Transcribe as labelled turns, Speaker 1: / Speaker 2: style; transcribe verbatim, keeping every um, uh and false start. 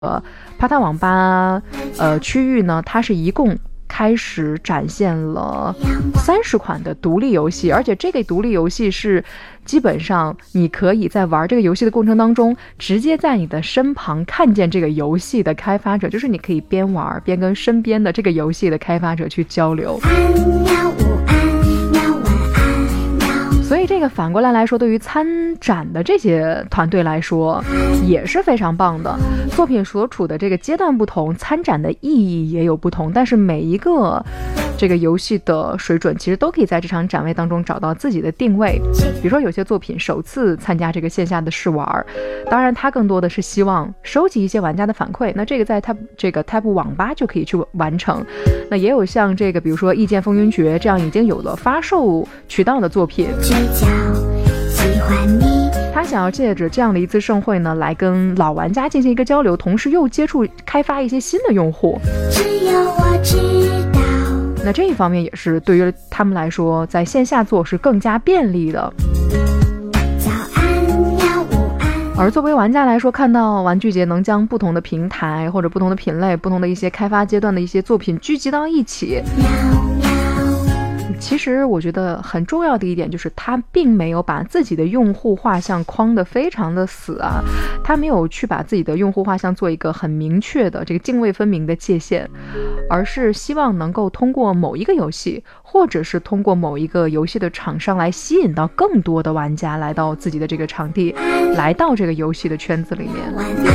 Speaker 1: 呃，帕塔网吧呃区域呢，它是一共开始展现了三十款的独立游戏，而且这个独立游戏是基本上你可以在玩这个游戏的过程当中，直接在你的身旁看见这个游戏的开发者，就是你可以边玩边跟身边的这个游戏的开发者去交流。所以这个反过来来说，对于参展的这些团队来说也是非常棒的。作品所处的这个阶段不同，参展的意义也有不同，但是每一个这个游戏的水准其实都可以在这场展位当中找到自己的定位。比如说有些作品首次参加这个线下的试玩，当然它更多的是希望收集一些玩家的反馈，那这个在 Tab 这个 Tab 网吧就可以去完成。那也有像这个比如说《异剑风云决》这样已经有了发售渠道的作品，他想要借着这样的一次盛会呢，来跟老玩家进行一个交流，同时又接触开发一些新的用户。只有我知道，那这一方面也是对于他们来说，在线下做是更加便利的。而作为玩家来说，看到玩具节能将不同的平台或者不同的品类、不同的一些开发阶段的一些作品聚集到一起，其实我觉得很重要的一点就是他并没有把自己的用户画像框得非常的死啊，他没有去把自己的用户画像做一个很明确的这个泾渭分明的界限，而是希望能够通过某一个游戏，或者是通过某一个游戏的厂商来吸引到更多的玩家来到自己的这个场地，来到这个游戏的圈子里面。